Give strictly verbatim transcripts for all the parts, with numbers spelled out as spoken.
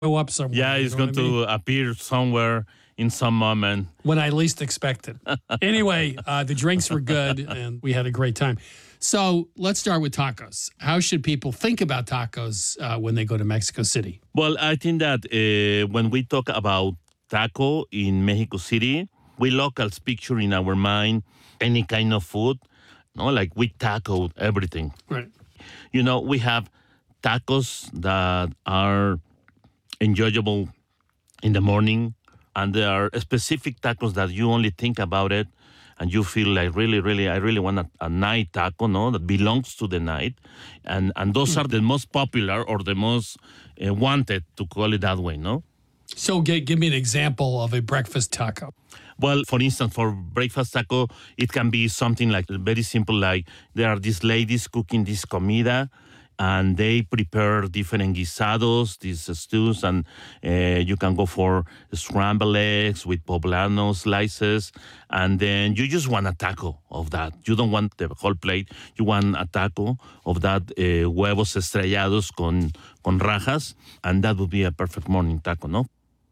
Go up somewhere. Yeah, you it's know going what I mean? to appear somewhere in some moment. When I least expected. Anyway, uh, the drinks were good and we had a great time. So let's start with tacos. How should people think about tacos uh, when they go to Mexico City? Well, I think that uh, when we talk about taco in Mexico City, we locals picture in our mind any kind of food, no, like we taco everything. Right. You know, we have tacos that are enjoyable in the morning, and there are specific tacos that you only think about it and you feel like really, really, I really want a, a night taco, no, that belongs to the night. And and those are the most popular or the most uh, wanted, to call it that way, no? So g- give me an example of a breakfast taco. Well, for instance, for breakfast taco, it can be something like very simple, like there are these ladies cooking this comida, and they prepare different guisados, these stews, and uh, you can go for scrambled eggs with poblano slices, and then you just want a taco of that. You don't want the whole plate. You want a taco of that uh, huevos estrellados con, con rajas, and that would be a perfect morning taco, no?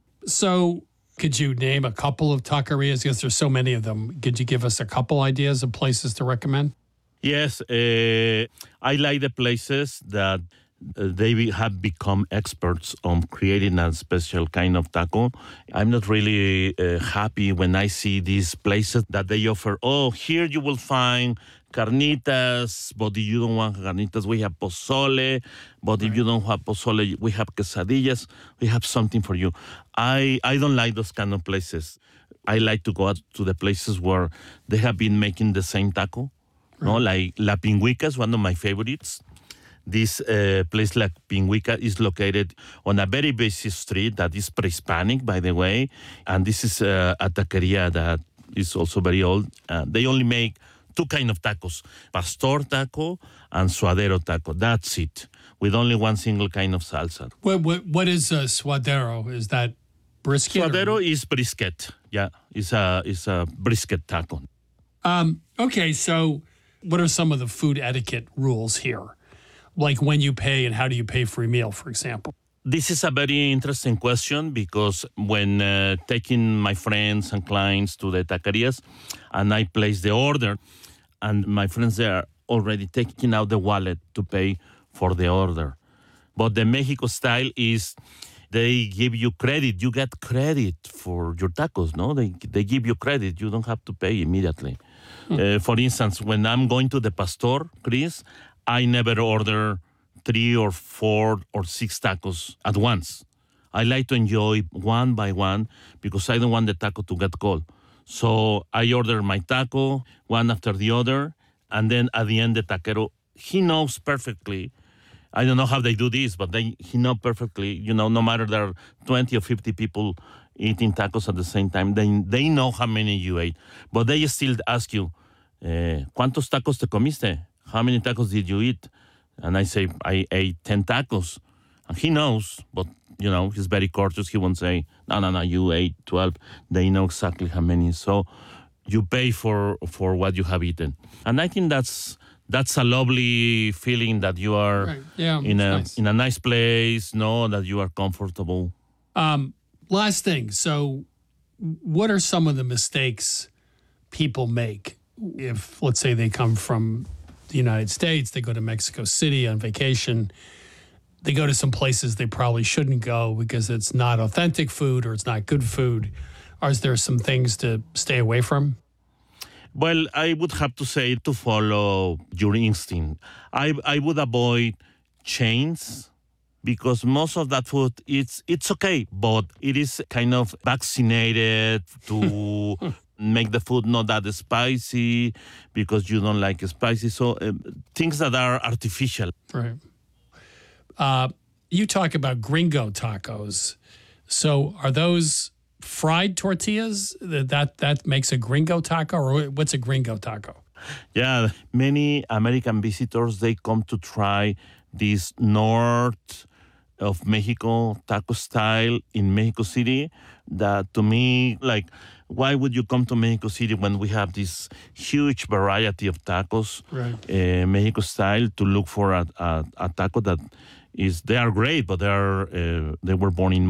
So could you name a couple of taquerias? Because there's so many of them. Could you give us a couple ideas of places to recommend? Yes, uh, I like the places that uh, they be- have become experts on creating a special kind of taco. I'm not really uh, happy when I see these places that they offer, oh, here you will find carnitas, but if you don't want carnitas, we have pozole, but if you don't have pozole, we have quesadillas, we have something for you. I, I don't like those kind of places. I like to go out to the places where they have been making the same taco. No, like La Pingüica is one of my favorites. This uh, place, La Pingüica, is located on a very busy street that is pre-Hispanic, by the way. And this is uh, a taqueria that is also very old. Uh, they only make two kind of tacos, pastor taco and suadero taco. That's it, with only one single kind of salsa. What what, what is a suadero? Is that brisket? or- Suadero is brisket. Yeah, it's a, it's a brisket taco. Um, okay, so what are some of the food etiquette rules here? Like when you pay and how do you pay for a meal, for example? This is a very interesting question because when uh, taking my friends and clients to the taquerias and I place the order and my friends they are already taking out the wallet to pay for the order. But the Mexico style is they give you credit. You get credit for your tacos, no? They they give you credit. You don't have to pay immediately. Uh, for instance, when I'm going to the Pastor, Chris, I never order three or four or six tacos at once. I like to enjoy one by one because I don't want the taco to get cold. So I order my taco one after the other, and then at the end, the taquero, he knows perfectly. I don't know how they do this, but they he know perfectly. You know, no matter there are twenty or fifty people eating tacos at the same time, they they know how many you ate, but they still ask you, eh, "¿Cuántos tacos te comiste? How many tacos did you eat?" And I say, "I ate ten tacos," and he knows, but you know, he's very courteous. He won't say, "No, no, no, you ate twelve." They know exactly how many. So you pay for for what you have eaten, and I think that's. That's a lovely feeling that you are Right. Yeah, in a it's nice. in a nice place, know that you are comfortable. Um, last thing. So what are some of the mistakes people make if, let's say, they come from the United States, they go to Mexico City on vacation, they go to some places they probably shouldn't go because it's not authentic food or it's not good food? Or is there some things to stay away from? Well, I would have to say to follow your instinct. I I would avoid chains because most of that food it's it's okay, but it is kind of vaccinated to make the food not that spicy because you don't like spicy. So uh, things that are artificial. Right. Uh, you talk about gringo tacos. So are those fried tortillas? That, that that makes a gringo taco, or what's a gringo taco? Yeah, many American visitors they come to try this north of Mexico taco style in Mexico City. That to me, like, why would you come to Mexico City when we have this huge variety of tacos, Right. uh, Mexico style, to look for a, a, a taco that is they are great, but they are uh, they were born in